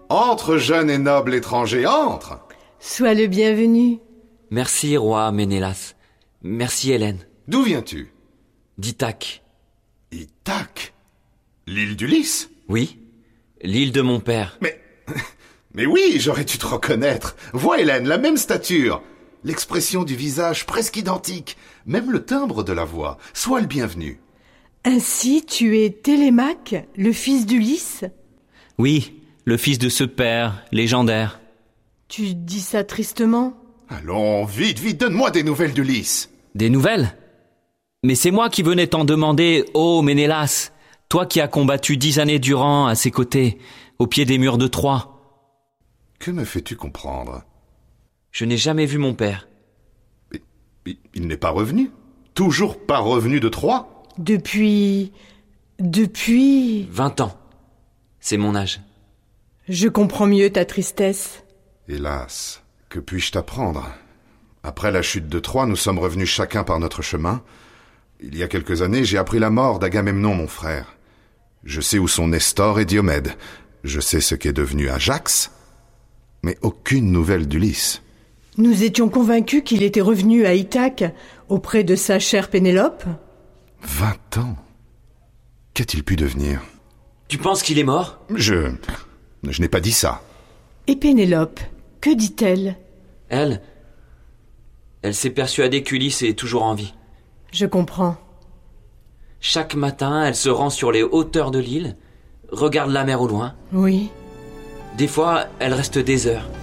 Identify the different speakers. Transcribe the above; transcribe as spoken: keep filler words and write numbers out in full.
Speaker 1: Entre, jeune et noble étranger, entre.
Speaker 2: Sois le bienvenu.
Speaker 3: Merci, roi Ménélas. Merci, Hélène.
Speaker 1: D'où viens-tu?
Speaker 3: D'Ithaque.
Speaker 1: Ithaque? L'île d'Ulysse?
Speaker 3: Oui, l'île de mon père.
Speaker 1: Mais... Mais oui, j'aurais dû te reconnaître. Vois, Hélène, la même stature. L'expression du visage presque identique. Même le timbre de la voix. Sois le bienvenu.
Speaker 2: Ainsi, tu es Télémaque, le fils d'Ulysse?
Speaker 3: Oui, le fils de ce père légendaire.
Speaker 2: Tu dis ça tristement?
Speaker 1: Allons, vite, vite, donne-moi des nouvelles d'Ulysse.
Speaker 3: Des nouvelles? Mais c'est moi qui venais t'en demander, ô Ménélas, toi qui as combattu dix années durant à ses côtés, au pied des murs de Troie.
Speaker 1: Que me fais-tu comprendre?
Speaker 3: Je n'ai jamais vu mon père.
Speaker 1: Mais, mais il n'est pas revenu? Toujours pas revenu de Troie?
Speaker 2: Depuis... Depuis...
Speaker 3: Vingt ans. C'est mon âge.
Speaker 2: Je comprends mieux ta tristesse.
Speaker 1: Hélas, que puis-je t'apprendre? Après la chute de Troie, nous sommes revenus chacun par notre chemin. Il y a quelques années, j'ai appris la mort d'Agamemnon, mon frère. Je sais où sont Nestor et Diomède. Je sais ce qu'est devenu Ajax, mais aucune nouvelle d'Ulysse.
Speaker 2: Nous étions convaincus qu'il était revenu à Ithaque, auprès de sa chère Pénélope.
Speaker 1: Vingt ans? Qu'a-t-il pu devenir?
Speaker 3: Tu penses qu'il est mort?
Speaker 1: Je... Je n'ai pas dit ça.
Speaker 2: Et Pénélope, que dit-elle?
Speaker 3: Elle... Elle s'est persuadée qu'Ulysse est toujours en vie.
Speaker 2: Je comprends.
Speaker 3: Chaque matin, elle se rend sur les hauteurs de l'île, regarde la mer au loin.
Speaker 2: Oui.
Speaker 3: Des fois, elle reste des heures.